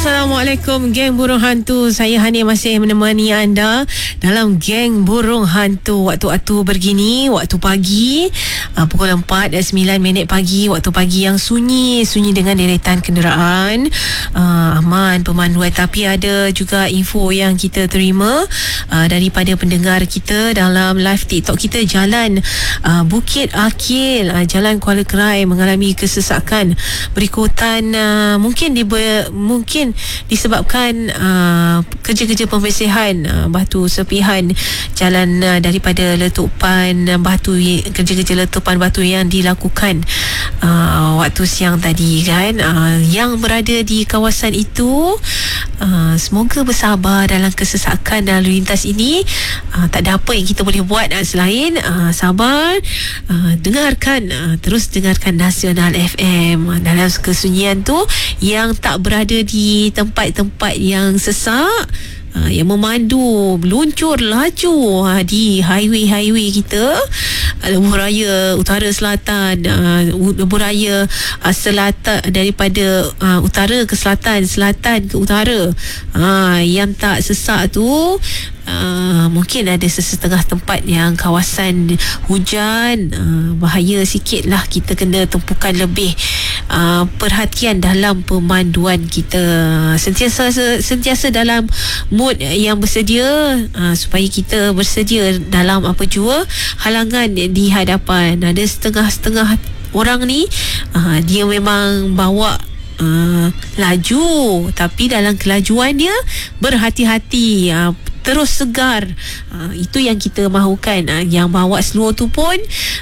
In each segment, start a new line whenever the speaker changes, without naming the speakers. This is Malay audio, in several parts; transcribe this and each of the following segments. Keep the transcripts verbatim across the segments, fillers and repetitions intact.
Assalamualaikum geng burung hantu. Saya Hani masih menemani anda dalam geng burung hantu waktu-waktu begini, waktu pagi, uh, pukul empat dan sembilan minit pagi, waktu pagi yang sunyi, sunyi dengan deretan kenderaan, uh, aman pemanduan. Tapi ada juga info yang kita terima uh, daripada pendengar kita dalam live TikTok kita. Jalan uh, Bukit Akil, uh, Jalan Kuala Kerai mengalami kesesakan berikutan uh, mungkin di mungkin disebabkan uh, kerja-kerja pembersihan uh, batu sepihan jalan uh, daripada letupan uh, batu, kerja-kerja letupan batu yang dilakukan uh, waktu siang tadi kan. Uh, yang berada di kawasan itu uh, semoga bersabar dalam kesesakan lalu lintas ini. Uh, tak ada apa yang kita boleh buat uh, selain uh, sabar, uh, dengarkan uh, terus dengarkan Nasional F M uh, dalam kesunyian tu, yang tak berada di tempat-tempat yang sesak, Uh, yang memandu meluncur laju uh, di highway-highway kita, uh, lebuh raya utara selatan, uh, lebuh raya uh, selatan, daripada uh, utara ke selatan, selatan ke utara, uh, yang tak sesak tu. Uh, mungkin ada sesetengah tempat yang kawasan hujan, uh, bahaya sikit lah, kita kena tumpukan lebih uh, perhatian dalam pemanduan kita, sentiasa sentiasa dalam mood yang bersedia, uh, supaya kita bersedia dalam apa jua halangan di hadapan. Ada setengah-setengah orang ni uh, dia memang bawa uh, laju, tapi dalam kelajuan dia berhati-hati, uh, terus segar. Uh, itu yang kita mahukan. Uh, yang bawa slow tu pun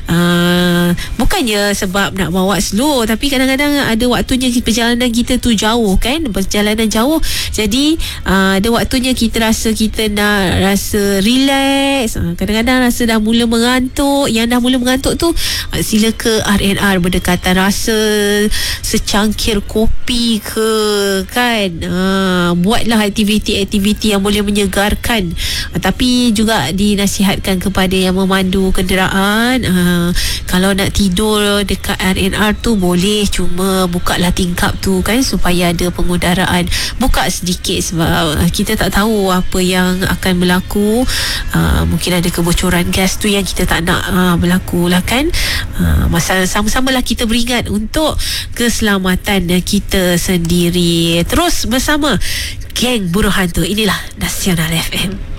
uh, bukannya sebab nak bawa slow, tapi kadang-kadang ada waktunya perjalanan kita tu jauh kan, perjalanan jauh, jadi uh, ada waktunya kita rasa kita nak rasa relax. Uh, kadang-kadang rasa dah mula mengantuk. Yang dah mula mengantuk tu uh, sila ke R and R berdekatan, rasa secangkir kopi ke kan, uh, buatlah aktiviti-aktiviti yang boleh menyegarkan. Uh, tapi juga dinasihatkan kepada yang memandu kenderaan, uh, kalau nak tidur dekat R and R tu boleh, cuma bukalah tingkap tu kan, supaya ada pengudaraan. Buka sedikit sebab uh, kita tak tahu apa yang akan berlaku. Uh, mungkin ada kebocoran gas tu yang kita tak nak uh, berlaku lah kan. Uh, masa sama-samalah kita beringat untuk keselamatan kita sendiri. Terus bersama geng burung hantu, inilah Nasional F M.